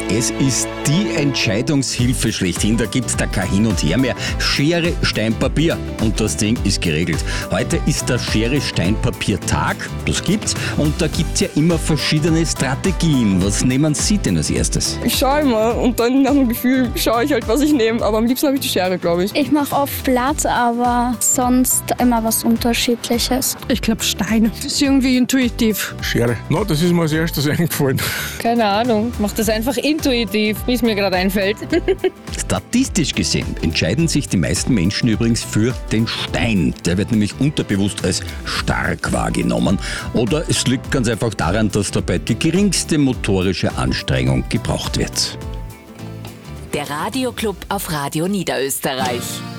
Es ist die Entscheidungshilfe schlechthin. Da gibt's da kein Hin und Her mehr. Schere, Stein, Papier. Und das Ding ist geregelt. Heute ist der Schere, Stein, Papier-Tag. Das gibt's. Und da gibt's ja immer verschiedene Strategien. Was nehmen Sie denn als erstes? Ich schaue immer und dann nach dem Gefühl schaue ich halt, was ich nehme. Aber am liebsten habe ich die Schere, glaube ich. Ich mache oft Blatt, aber sonst immer was Unterschiedliches. Ich glaube Stein. Das ist irgendwie intuitiv. Schere. No, das ist mir als erstes eingefallen. Keine Ahnung, mach das einfach intuitiv, wie es mir gerade einfällt. Statistisch gesehen entscheiden sich die meisten Menschen übrigens für den Stein. Der wird nämlich unterbewusst als stark wahrgenommen. Oder es liegt ganz einfach daran, dass dabei die geringste motorische Anstrengung gebraucht wird. Der Radioclub auf Radio Niederösterreich.